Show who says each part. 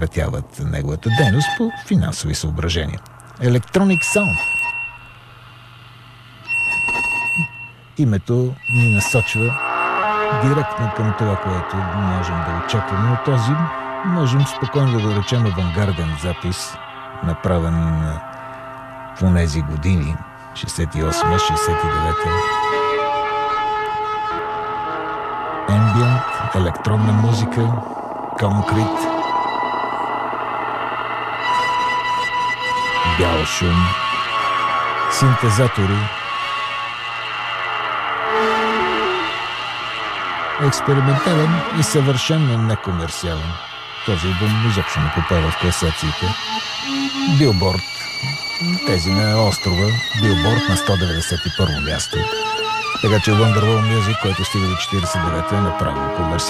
Speaker 1: прекратяват неговата дейност по финансови съображения. Electronic Sound. Името ни насочва директно към това, което можем да очакваме от този, можем спокойно да речем, авангарден запис, направен в тези години, 68-69. Ambient, електронна музика, конкрет, бял шум, синтезатори, експериментален и съвършенно некомерциален. Този албум изобщо не попада в класациите. Билборд, тези на острова, Билборд на 191 място. Така че Wonderwall Music, който стига до 49-та, е направо комерциален.